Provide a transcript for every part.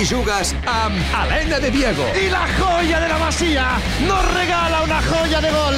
Hi jugues amb Elena de Diego. Y la joya de la Masía nos regala una joya de gol.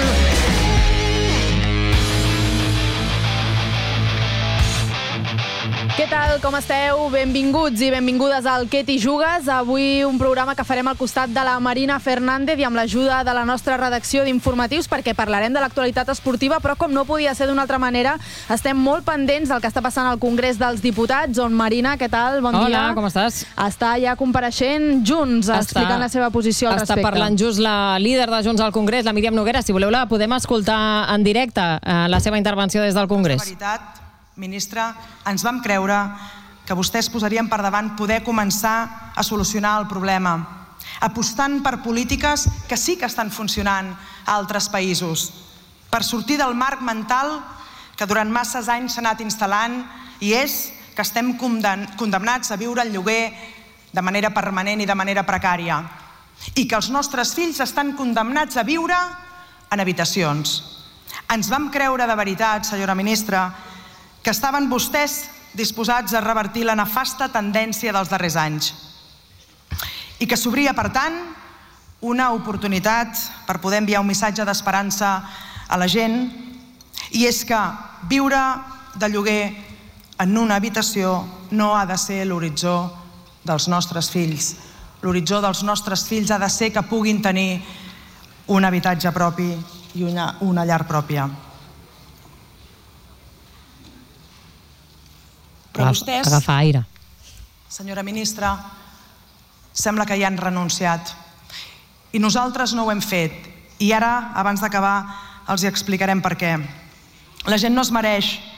Què tal, com esteu? Benvinguts i benvingudes al Què t'hi jugues? Avui un programa que farem al costat de la Marina Fernández i amb l'ajuda de la nostra redacció d'informatius perquè parlarem de l'actualitat esportiva, però com no podia ser d'una altra manera, estem molt pendents del que està passant al Congrés dels Diputats, on Marina, què tal? Bon dia. Hola, com estàs? Està ja compareixent Junts, explicant la seva posició al respecte. Està parlant just la líder de Junts al Congrés, la Míriam Noguera. Si voleu la podem escoltar en directe, la seva intervenció des del Congrés. Ministra, ens vam creure que vostès posarien per davant poder començar a solucionar el problema, apostant per polítiques que sí que estan funcionant a altres països, per sortir del marc mental que durant masses anys s'ha anat instal·lant i és que estem condemnats a viure el lloguer de manera permanent i de manera precària i que els nostres fills estan condemnats a viure en habitacions. Ens vam creure de veritat, senyora ministra, que estaven vostès disposats a revertir la nefasta tendència dels darrers anys i que s'obria, per tant, una oportunitat per poder enviar un missatge d'esperança a la gent, i és que viure de lloguer en una habitació no ha de ser l'horitzó dels nostres fills. L'horitzó dels nostres fills ha de ser que puguin tenir un habitatge propi i una llar pròpia. Però vostès, agafar aire. Senyora ministra, sembla que hi han renunciat. I nosaltres no ho hem fet. I ara, abans d'acabar, els hi explicarem per què. La gent no es mereix